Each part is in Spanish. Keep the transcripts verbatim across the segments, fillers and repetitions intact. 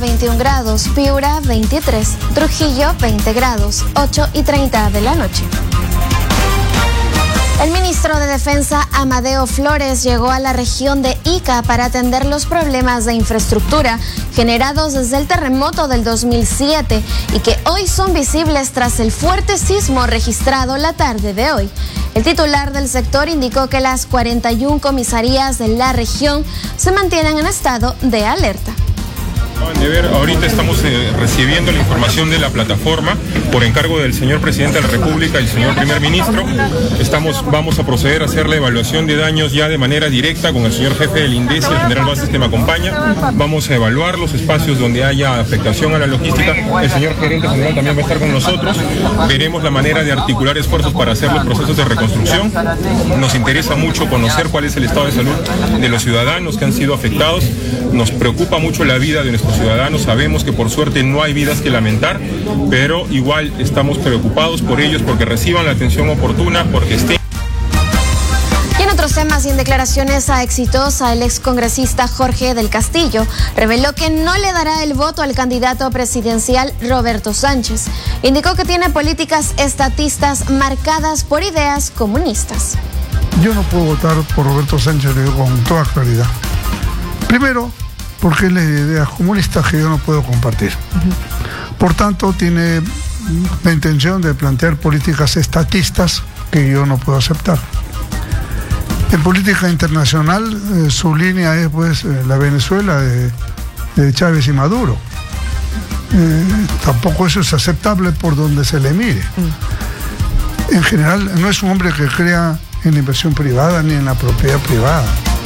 veintiún grados, Piura veintitrés, Trujillo veinte grados, ocho y treinta de la noche. El ministro de Defensa, Amadeo Flores, llegó a la región de Ica para atender los problemas de infraestructura generados desde el terremoto del dos mil siete y que hoy son visibles tras el fuerte sismo registrado la tarde de hoy. El titular del sector indicó que las cuarenta y una comisarías de la región se mantienen en estado de alerta. De ver, ahorita estamos eh, recibiendo la información de la plataforma por encargo del señor presidente de la República y el señor primer ministro. Estamos, vamos a proceder a hacer la evaluación de daños ya de manera directa con el señor jefe del INDECI, el general Vázquez, que me acompaña. Vamos a evaluar los espacios donde haya afectación a la logística. El señor gerente general también va a estar con nosotros. Veremos la manera de articular esfuerzos para hacer los procesos de reconstrucción. Nos interesa mucho conocer cuál es el estado de salud de los ciudadanos que han sido afectados. Nos preocupa mucho la vida de nuestros ciudadanos. Sabemos que por suerte no hay vidas que lamentar, pero igual estamos preocupados por ellos, porque reciban la atención oportuna, porque estén. Y en otros temas y en declaraciones a Exitosa, el excongresista Jorge del Castillo reveló que no le dará el voto al candidato presidencial Roberto Sánchez. Indicó que tiene políticas estatistas marcadas por ideas comunistas. Yo no puedo votar por Roberto Sánchez, le digo con toda claridad. Primero, porque él es de ideas comunistas que yo no puedo compartir. Uh-huh. Por tanto, tiene la intención de plantear políticas estatistas que yo no puedo aceptar. En política internacional, eh, su línea es pues eh, la Venezuela de, de Chávez y Maduro. Eh, tampoco eso es aceptable por donde se le mire. Uh-huh. En general, no es un hombre que crea en la inversión privada ni en la propiedad privada.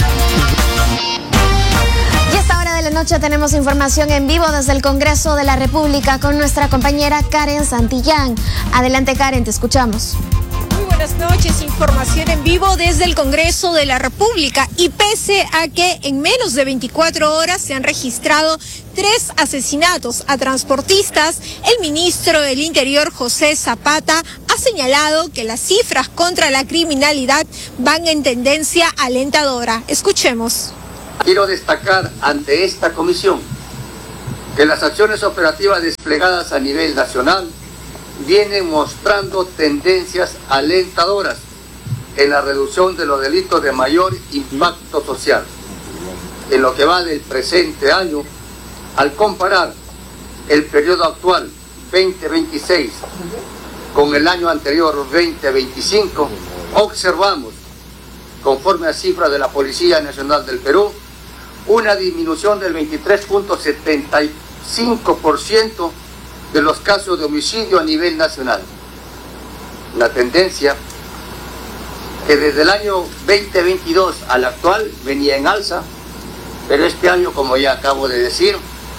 Noche tenemos información en vivo desde el Congreso de la República con nuestra compañera Karen Santillán. Adelante, Karen, te escuchamos. Muy buenas noches, información en vivo desde el Congreso de la República. Y pese a que en menos de veinticuatro horas se han registrado tres asesinatos a transportistas, el ministro del Interior, José Zapata, ha señalado que las cifras contra la criminalidad van en tendencia alentadora. Escuchemos. Quiero destacar ante esta comisión que las acciones operativas desplegadas a nivel nacional vienen mostrando tendencias alentadoras en la reducción de los delitos de mayor impacto social. En lo que va del presente año, al comparar el periodo actual veinte veintiséis con el año anterior veinte veinticinco, observamos, conforme a cifras de la Policía Nacional del Perú, una disminución del veintitrés punto setenta y cinco por ciento de los casos de homicidio a nivel nacional. La tendencia que desde el año veinte veintidós al actual venía en alza, pero este año, como ya acabo de decir,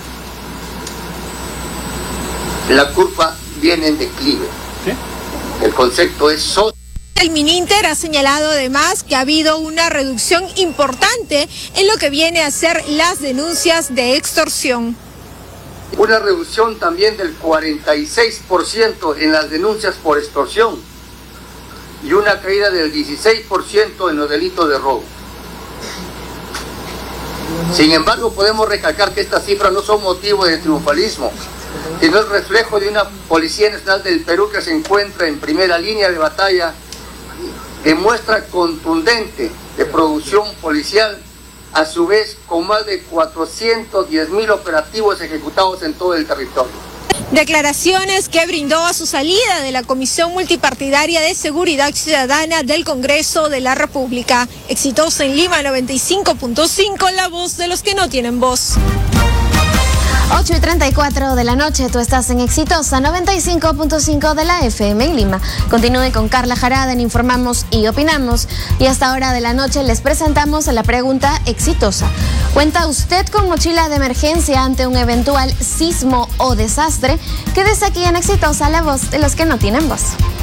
la curva viene en declive. ¿Sí? El concepto es social. El Mininter ha señalado además que ha habido una reducción importante en lo que viene a ser las denuncias de extorsión. Una reducción también del cuarenta y seis por ciento en las denuncias por extorsión y una caída del dieciséis por ciento en los delitos de robo. Sin embargo, podemos recalcar que estas cifras no son motivo de triunfalismo, sino el reflejo de una Policía Nacional del Perú que se encuentra en primera línea de batalla, de muestra contundente de producción policial, a su vez con más de cuatrocientos diez mil operativos ejecutados en todo el territorio. Declaraciones que brindó a su salida de la Comisión Multipartidaria de Seguridad Ciudadana del Congreso de la República. Exitosa en Lima noventa y cinco punto cinco, la voz de los que no tienen voz. ocho y treinta y cuatro de la noche, tú estás en Exitosa noventa y cinco punto cinco de la F M en Lima. Continúe con Carla Jarada en Informamos y Opinamos. Y a esta hora de la noche les presentamos la pregunta exitosa. ¿Cuenta usted con mochila de emergencia ante un eventual sismo o desastre? Quédese aquí en Exitosa, la voz de los que no tienen voz.